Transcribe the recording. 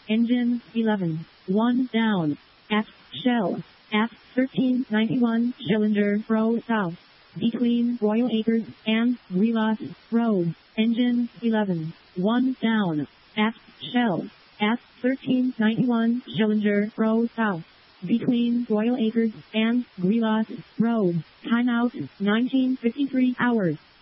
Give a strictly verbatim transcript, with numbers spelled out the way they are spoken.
Engine eleven. one down. At Shell. At thirteen ninety-one Schillinger Road South. Between Royal Acres and Relas Road. Engine eleven. one down. At Shell. At thirteen ninety-one Schillinger Road South. Between Royal Acres and Relas Road. Timeout nineteen fifty-three hours.